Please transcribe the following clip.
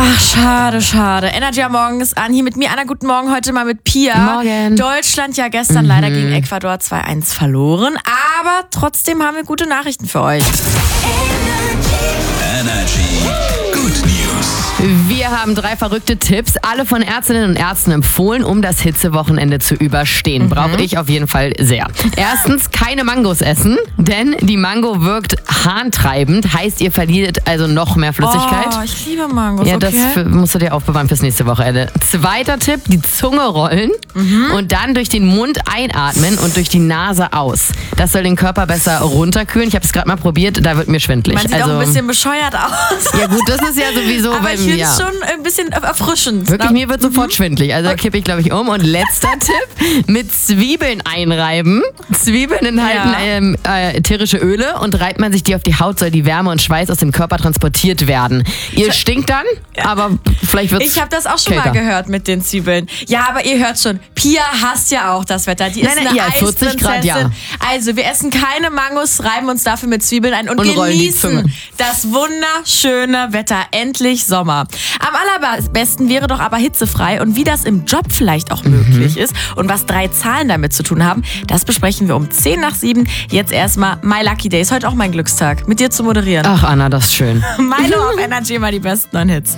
Ach, schade. Energy am Morgen ist an. Hier mit mir, Anna, guten Morgen, heute mal mit Pia. Morgen. Deutschland ja gestern leider gegen Ecuador 2-1 verloren, aber trotzdem haben wir gute Nachrichten für euch. Energy Good News. Wir haben 3 verrückte Tipps, alle von Ärztinnen und Ärzten empfohlen, um das Hitzewochenende zu überstehen. Brauche ich auf jeden Fall sehr. Erstens, keine Mangos essen, denn die Mango wirkt harntreibend, heißt, ihr verliert also noch mehr Flüssigkeit. Oh, ich liebe Mangos, Ja, okay. das musst du dir aufbewahren fürs nächste Wochenende. Zweiter Tipp, die Zunge rollen und dann durch den Mund einatmen und durch die Nase aus. Das soll den Körper besser runterkühlen. Ich habe es gerade mal probiert, da wird mir schwindelig. Man sieht auch ein bisschen bescheuert aus. Ja gut, das ist ja sowieso aber beim ich finde es schon ein bisschen erfrischend. Wirklich, mir wird sofort schwindelig. Also da kippe ich, glaube ich, um. Und letzter Tipp, mit Zwiebeln einreiben. Zwiebeln enthalten ätherische Öle und reibt man sich die auf die Haut, soll die Wärme und Schweiß aus dem Körper transportiert werden. Ihr stinkt dann, aber vielleicht wird's Ich habe das auch schon kälter. mal gehört mit den Zwiebeln. Ja, aber ihr hört schon, Pia hasst ja auch das Wetter. Die ist eine 40 Grad, Eisprinzessin. Also, wir essen keine Mangos, reiben uns dafür mit Zwiebeln ein und rollen die Zunge. genießen das wunderschöne Wetter. Endlich Sommer. Am allerbesten wäre doch aber hitzefrei und wie das im Job vielleicht auch möglich ist und was 3 Zahlen damit zu tun haben, das besprechen wir um 6:50. Jetzt erstmal My Lucky Day. Ist heute auch mein Glückstag, mit dir zu moderieren. Ach Anna, das ist schön. Milo auf Energy, mal die besten neuen Hits.